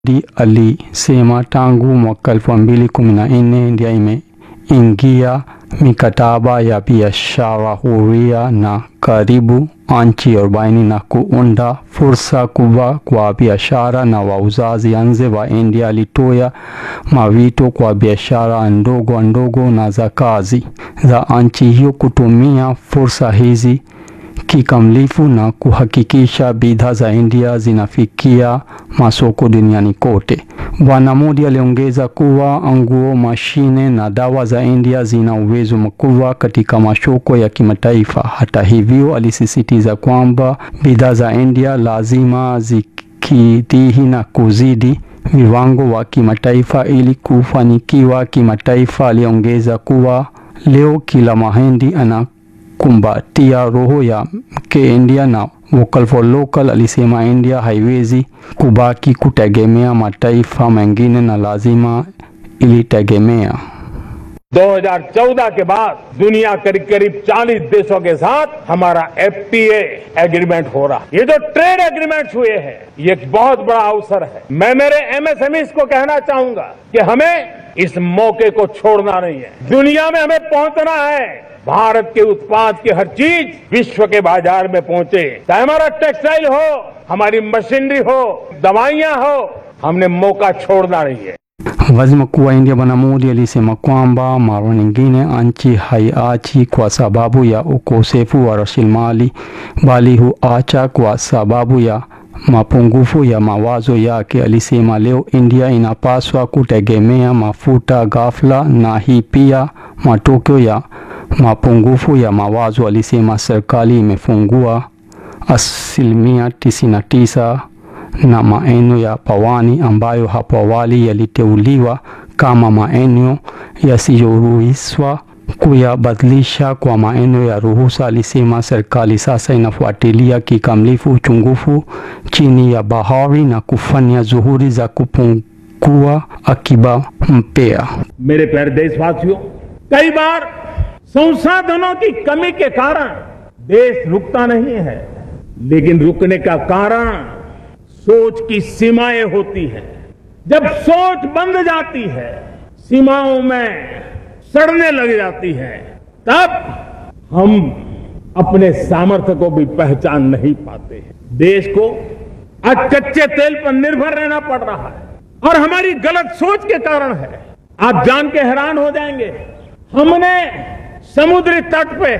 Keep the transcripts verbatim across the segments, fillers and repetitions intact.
alisema tangu mwaka elfu mbili kumi na nne India imeingia mikataba ya biashara huria na karibu nchi arobaini na kuunda fursa kubwa kwa biashara na wauzaji nje wa India. Alitoa mawito kwa biashara ndogo ndogo na za kazi za nchi hiyo kutumia fursa hizi kikamilifu na kuhakikisha bidhaa za India zinafikia masoko duniani kote. Bwana Modi aliongeza kuwa nguo, mashine na dawa za India zina uwezo mkubwa katika masoko ya kimataifa. Hata hivyo, alisisitiza kwamba bidhaa za India lazima zikidhi na kuzidi viwango wa kimataifa ili kufanikiwa kimataifa. Aliongeza kuwa leo kila Mahindi ana kumbatia roho ya ke India na vocal for local. Alisema India haiwezi kubaki kutegemea mataifa mengine na lazima ilitegemea. दो हज़ार चौदह के बाद दुनिया करीब करीब चालीस देशों के साथ हमारा एफ टी ए एग्रीमेंट हो रहा है। ये जो ट्रेड एग्रीमेंट हुए हैं ये एक बहुत बड़ा अवसर है। मैं मेरे एम एस एम ईज़ को कहना चाहूंगा कि हमें इस मौके को छोड़ना नहीं है। दुनिया में हमें पहुंचना है। भारत के उत्पाद की हर चीज विश्व के बाजार में पहुंचे, चाहे हमारा टेक्सटाइल हो, हमारी मशीनरी हो, दवाइयां हो, हमने मौका छोड़ना नहीं है। Waziri Mkuu wa India Bwana Modi alisema kwamba mara nyingine nchi haiachi kwa sababu ya ukosefu wa rasilimali, bali huacha kwa sababu ya mapungufu ya mawazo yake. Alisema leo India inapaswa kutegemea mafuta ghafla na hii pia matokeo ya mapungufu ya mawazo. Alisema serikali imefungua asilimia tisini na tisa na maeneo ya pwani ambayo hapo awali yaliteuliwa kama maeneo yasiyoruhusiwa kuyabadilisha kwa maeneo ya ruhusa. Alisema serikali sasa inafuatilia kikamilifu uchungufu chini ya bahari na kufanya juhudi za kupungua akiba mpya. मेरे प्यारे देशवासियों, कई बार संसाधनों की कमी के कारण देश रुकता नहीं है, लेकिन रुकने का कारण सोच की सीमाएं होती हैं। जब सोच बंध जाती है, सीमाओं में सड़ने लग जाती है, तब हम अपने सामर्थ्य को भी पहचान नहीं पाते हैं। देश को आज कच्चे तेल पर निर्भर रहना पड़ रहा है और हमारी गलत सोच के कारण है। आप जान के हैरान हो जाएंगे, हमने समुद्री तट पे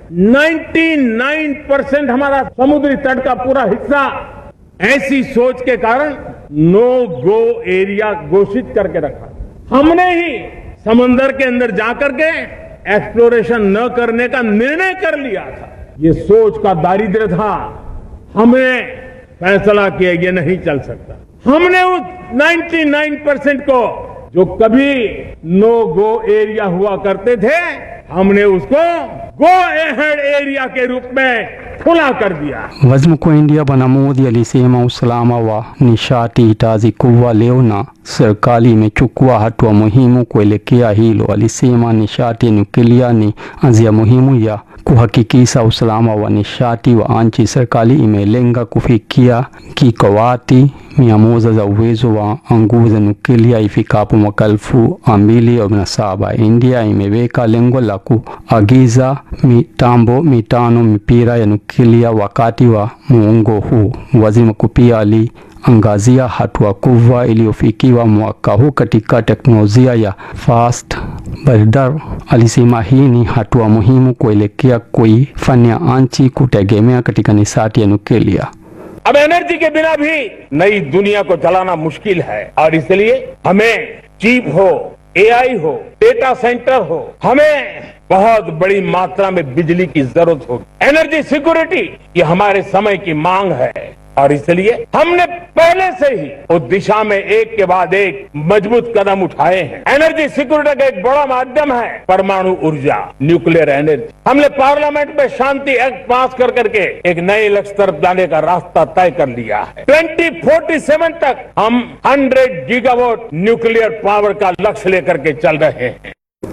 निन्यानवे परसेंट हमारा समुद्री तट का पूरा हिस्सा ऐसी सोच के कारण नो गो एरिया घोषित करके रखा। हमने ही समंदर के अंदर जाकर के एक्सप्लोरेशन न करने का निर्णय कर लिया था। ये सोच का दारिद्र्य था। हमने फैसला किया ये नहीं चल सकता। हमने उस निन्यानवे परसेंट को जो कभी नो गो एरिया हुआ करते थे, हमने उसको गो अहेड एरिया के रूप में खुला कर दिया। Waziri Mkuu wa India Bwana Modi alisema usalama wa nishati hitaji kuwa leo na serikali imechukua hatua muhimu kuelekea hilo. Alisema nishati nyuklia ni njia muhimu ya kuhakikisha usalama wa nishati wa nchi. Serikali imelenga kufikia gigawati mia moja za uwezo wa nguvu za nyuklia ifikapo mwaka elfu mbili kumi na saba. India imeweka lengo la kuagiza mitambo mitano mipira ya nyuklia wakati wa muongo huu. Waziri Mkuu pia aliangazia hatua kubwa iliyofikiwa mwaka huu katika teknolojia ya fast breeder. Alisema hii ni hatua muhimu kuelekea kuifanya nchi kutegemea katika nishati ya nyuklia. अब एनर्जी के बिना भी नई दुनिया को चलाना मुश्किल है और इसलिए हमें चिप हो, ए आई हो, डेटा सेंटर हो, हमें बहुत बड़ी मात्रा में बिजली की जरूरत होगी। एनर्जी सिक्योरिटी ये हमारे समय की मांग है और इसलिए हमने पहले से ही उस दिशा में एक के बाद एक मजबूत कदम उठाए हैं। एनर्जी सिक्योरिटी का एक बड़ा माध्यम है परमाणु ऊर्जा, न्यूक्लियर एनर्जी। हमने पार्लियामेंट में शांति एक्ट पास कर करके एक नए लक्ष्य तरफ जाने का रास्ता तय कर लिया है। ट्वेंटी फोर्टी सेवन तक हम सौ गीगावाट न्यूक्लियर पावर का लक्ष्य लेकर के चल रहे हैं।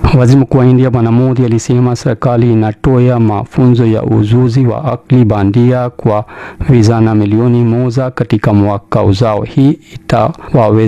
Waziri Mkuu wa India Bwana Modi alisema serikali inatoa mafunzo ya ujuzi wa akili bandia kwa vijana milioni moja katika mwaka ujao. Hii itawawezesha